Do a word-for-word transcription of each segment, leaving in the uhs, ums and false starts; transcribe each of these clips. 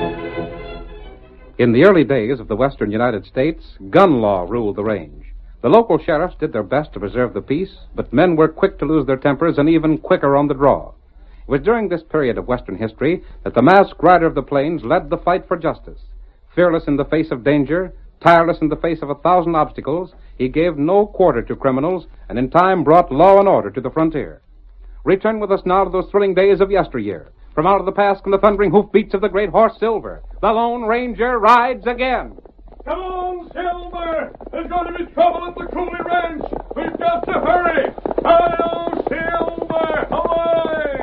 In the early days of the western United States, gun law ruled the range. The local sheriffs did their best to preserve the peace, but men were quick to lose their tempers and even quicker on the draw. It was during this period of Western history that the masked rider of the plains led the fight for justice. Fearless in the face of danger, tireless in the face of a thousand obstacles, he gave no quarter to criminals and in time brought law and order to the frontier. Return with us now to those thrilling days of yesteryear. From out of the past come the thundering hoofbeats of the great horse Silver. The Lone Ranger rides again. Come on, Silver! There's going to be trouble at the Cooley Ranch! We've got to hurry! Hi-yo, Silver! Away!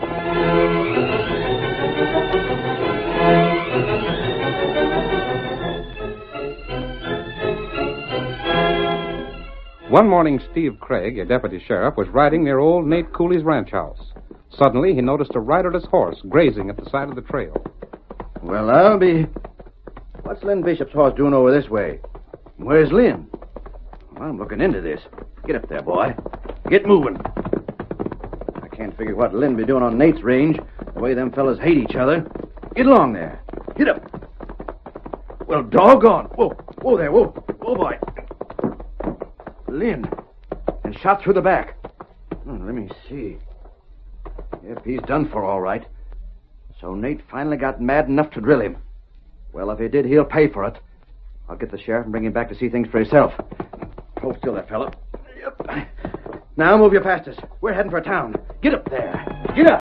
One morning, Steve Craig, a deputy sheriff, was riding near old Nate Cooley's ranch house. Suddenly, he noticed a riderless horse grazing at the side of the trail. Well, I'll be... What's Lynn Bishop's horse doing over this way? Where's Lynn? Well, I'm looking into this. Get up there, boy. Get moving. I can't figure what Lynn be doing on Nate's range, the way them fellas hate each other. Get along there. Get up. Well, doggone. Whoa, whoa there, whoa. Whoa, boy. Lynn. And shot through the back. Oh, let me see. Yep, he's done for all right. So Nate finally got mad enough to drill him. Well, if he did, he'll pay for it. I'll get the sheriff and bring him back to see things for himself. Hold still, that fellow. Yep. Now move you past us. We're heading for town. Get up there. Get up.